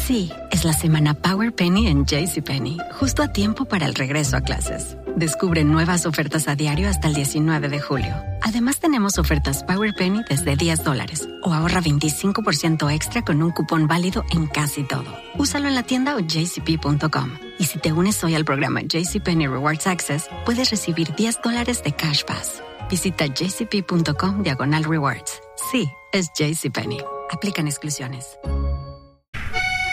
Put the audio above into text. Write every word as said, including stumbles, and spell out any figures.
Sí, es la semana Power Penny en JCPenney, justo a tiempo para el regreso a clases. Descubre nuevas ofertas a diario hasta el diecinueve de julio. Además, tenemos ofertas Power Penny desde diez dólares o ahorra veinticinco por ciento extra con un cupón válido en casi todo. Úsalo en la tienda o j c p punto com. Y si te unes hoy al programa JCPenney Rewards Access, puedes recibir diez dólares de Cash Pass. Visita j c p punto com diagonal rewards. Sí, es JCPenney. Aplican exclusiones.